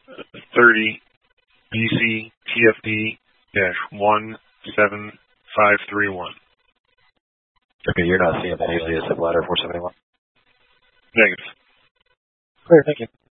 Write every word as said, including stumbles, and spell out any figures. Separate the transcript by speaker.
Speaker 1: thirty B C T F D one seven five three one.
Speaker 2: Okay, you're not seeing that alias of ladder four seventy-one?
Speaker 1: Negative.
Speaker 2: Clear, thank you.